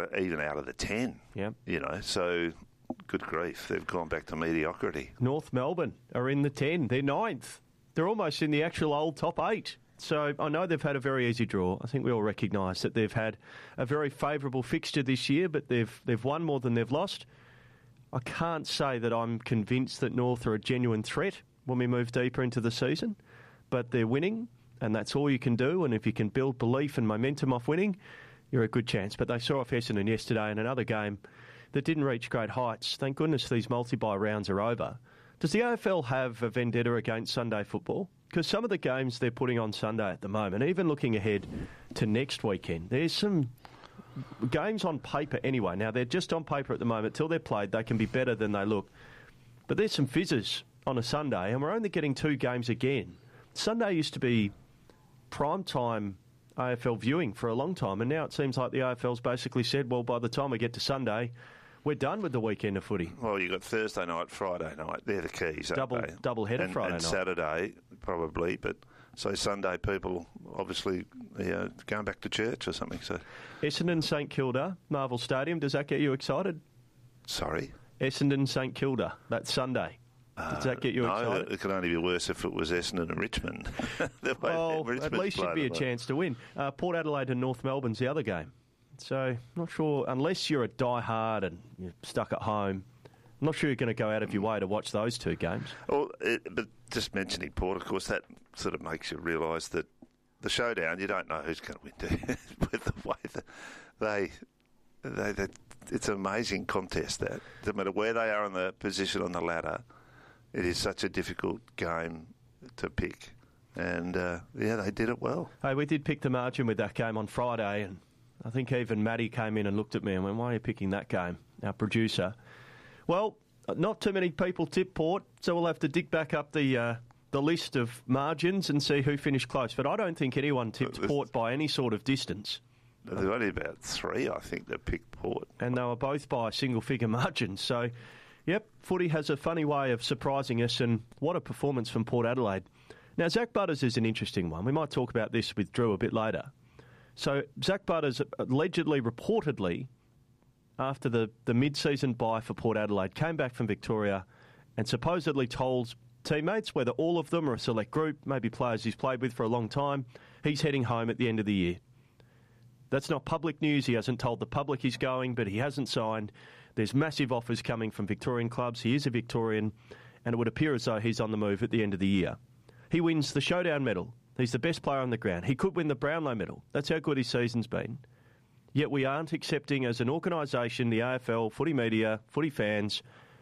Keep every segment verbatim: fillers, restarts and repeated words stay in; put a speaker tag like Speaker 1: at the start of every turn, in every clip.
Speaker 1: uh, even out of the ten.
Speaker 2: Yeah.
Speaker 1: You know, so good grief, they've gone back to mediocrity.
Speaker 2: North Melbourne are in the ten. They're ninth. They're almost in the actual old top eight. So I know they've had a very easy draw. I think we all recognise that they've had a very favourable fixture this year, but they've they've won more than they've lost. I can't say that I'm convinced that North are a genuine threat when we move deeper into the season, but they're winning, and that's all you can do. And if you can build belief and momentum off winning, you're a good chance. But they saw off Essendon yesterday in another game that didn't reach great heights. Thank goodness these multi-bye rounds are over. Does the A F L have a vendetta against Sunday football? Because some of the games they're putting on Sunday at the moment, even looking ahead to next weekend, there's some games on paper anyway. Now, they're just on paper at the moment. Till they're played, they can be better than they look. But there's some fizzes on a Sunday, and we're only getting two games again. Sunday used to be prime time A F L viewing for a long time, and now it seems like the A F L's basically said, well, by the time we get to Sunday, we're done with the weekend of footy.
Speaker 1: Well, you've got Thursday night, Friday night. They're the keys, aren't
Speaker 2: double,
Speaker 1: they?
Speaker 2: Double header
Speaker 1: and,
Speaker 2: Friday
Speaker 1: and
Speaker 2: night.
Speaker 1: Saturday, probably. But so Sunday, people obviously you know, going back to church or something. So
Speaker 2: Essendon St Kilda, Marvel Stadium. Does that get you excited?
Speaker 1: Sorry?
Speaker 2: Essendon St Kilda. That's Sunday. Does that get you
Speaker 1: uh,
Speaker 2: excited?
Speaker 1: No, it could only be worse if it was Essendon and Richmond.
Speaker 2: Well,
Speaker 1: Richmond's
Speaker 2: at least should be a chance to win. Uh, Port Adelaide and North Melbourne's the other game. So, not sure, unless you're a die-hard and you're stuck at home, I'm not sure you're going to go out of your way to watch those two games.
Speaker 1: Well, it, but just mentioning Port, of course, that sort of makes you realise that the showdown, you don't know who's going to win with the way that they, they, they, it's an amazing contest that. No matter where they are in the position on the ladder, it is such a difficult game to pick. And, uh, yeah, they did it well.
Speaker 2: Hey, we did pick the margin with that game on Friday, and I think even Maddie came in and looked at me and went, why are you picking that game? Our producer. Well, not too many people tip Port, so we'll have to dig back up the uh, the list of margins and see who finished close. But I don't think anyone tipped Port by any sort of distance.
Speaker 1: There were only about three, I think, that picked Port.
Speaker 2: And they were both by single-figure margins. So, yep, footy has a funny way of surprising us, and what a performance from Port Adelaide. Now, Zach Butters is an interesting one. We might talk about this with Drew a bit later. So Zach Butters allegedly, reportedly, after the, the mid-season bye for Port Adelaide, came back from Victoria and supposedly told teammates, whether all of them or a select group, maybe players he's played with for a long time, he's heading home at the end of the year. That's not public news. He hasn't told the public he's going, but he hasn't signed. There's massive offers coming from Victorian clubs. He is a Victorian, and it would appear as though he's on the move at the end of the year. He wins the Showdown medal. He's the best player on the ground. He could win the Brownlow medal. That's how good his season's been. Yet we aren't accepting as an organisation, the A F L, footy media, footy fans,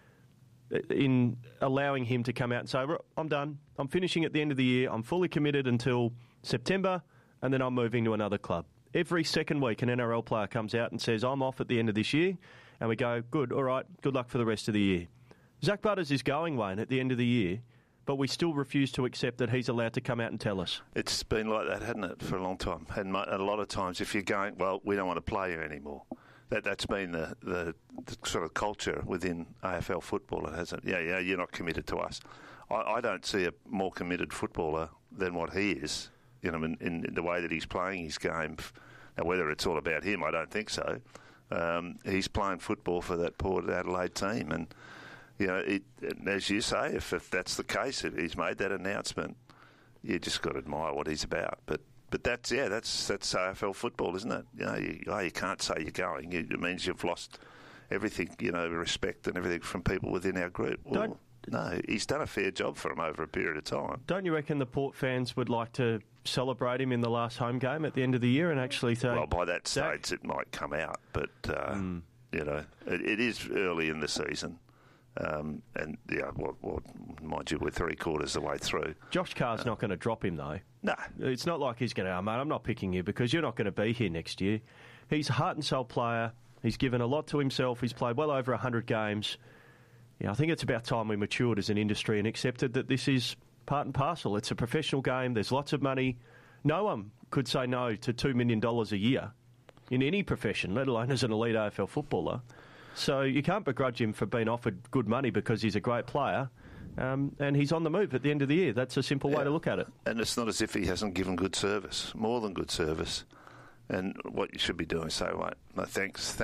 Speaker 2: in allowing him to come out and say, I'm done. I'm finishing at the end of the year. I'm fully committed until September, and then I'm moving to another club. Every second week, an N R L player comes out and says, I'm off at the end of this year, and we go, good, all right, good luck for the rest of the year. Zach Butters is going, Wayne, at the end of the year, but we still refuse to accept that he's allowed to come out and tell us.
Speaker 1: It's been like that, hasn't it, for a long time? And a lot of times, if you're going, well, we don't want to play you anymore. That, that's been the, the, the sort of culture within A F L football, hasn't it? Yeah, yeah, you're not committed to us. I, I don't see a more committed footballer than what he is, you know, in, in the way that he's playing his game. Now, whether it's all about him, I don't think so. Um, he's playing football for that Port Adelaide team, and you know, it, as you say, if, if that's the case, if he's made that announcement, you just got to admire what he's about. But but that's yeah, that's that's A F L football, isn't it? You know, you, oh, you can't say you're going. It means you've lost everything, you know, respect and everything from people within our group. Well, no, he's done a fair job for him over a period of time.
Speaker 2: Don't you reckon the Port fans would like to celebrate him in the last home game at the end of the year and actually say...
Speaker 1: Well, by that stage, it might come out, but, uh, mm. you know, it, it is early in the season. Um, and, yeah, well, well, mind you, we're three quarters of the way through.
Speaker 2: Josh Carr's uh, not going to drop him, though.
Speaker 1: No.
Speaker 2: It's not like he's going to, oh, mate, I'm not picking you because you're not going to be here next year. He's a heart and soul player. He's given a lot to himself. He's played well over one hundred games. Yeah, I think it's about time we matured as an industry and accepted that this is part and parcel. It's a professional game. There's lots of money. No one could say no to two million dollars a year in any profession, let alone as an elite A F L footballer. So you can't begrudge him for being offered good money because he's a great player, um, and he's on the move at the end of the year. That's a simple
Speaker 1: yeah.
Speaker 2: way to look at it.
Speaker 1: And it's not as if he hasn't given good service, more than good service. And what you should be doing is say, right, no, thanks,